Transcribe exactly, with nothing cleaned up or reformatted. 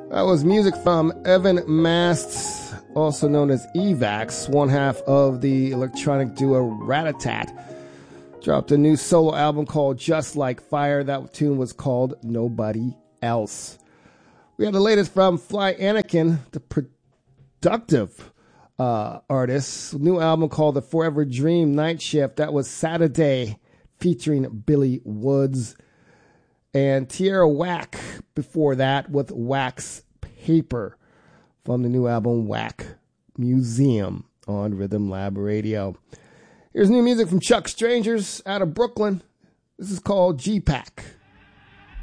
That was music from Evan Mast, also known as Evax, one half of the electronic duo Rat-a-Tat. Dropped a new solo album called Just Like Fire. That tune was called Nobody Else. We had the latest from Fly Anakin, the productive uh, artist. New album called The Forever Dream Night Shift. That was Saturday, featuring Billy Woods. And Tierra Whack before that with Wax Paper from the new album Whack Museum on Rhythm Lab Radio. Here's new music from Chuck Strangers out of Brooklyn. This is called G-Pack.